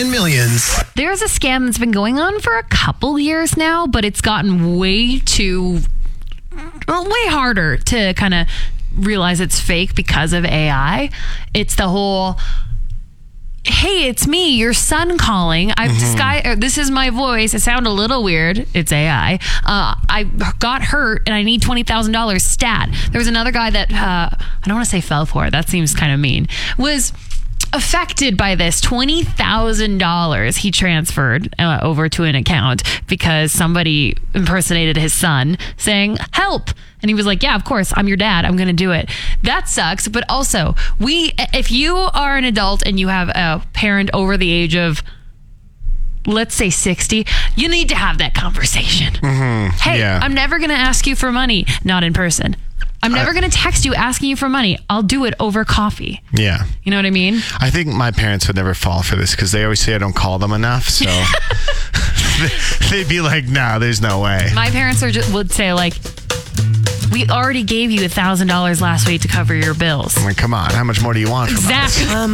in Millions. There's a scam that's been going on for a couple years now, but it's gotten way harder to kind of realize it's fake because of AI. It's the whole, hey, it's me, your son calling. This is my voice. It sounded a little weird. It's AI. I got hurt and I need $20,000 stat. There was another guy that, I don't want to say fell for it. That seems kind of mean. Was affected by this. $20,000 he transferred over to an account because somebody impersonated his son saying, help. And he was like, yeah, of course, I'm your dad. I'm going to do it. That sucks. But also, if you are an adult and you have a parent over the age of, let's say 60, you need to have that conversation. Hey, I'm never going to ask you for money. Not in person. I'm never going to text you asking you for money. I'll do it over coffee. Yeah. You know what I mean? I think my parents would never fall for this because they always say I don't call them enough. So they'd be like, nah, there's no way. My parents would say like, we already gave you $1,000 last week to cover your bills. I'm like, come on, how much more do you want from us? Exactly.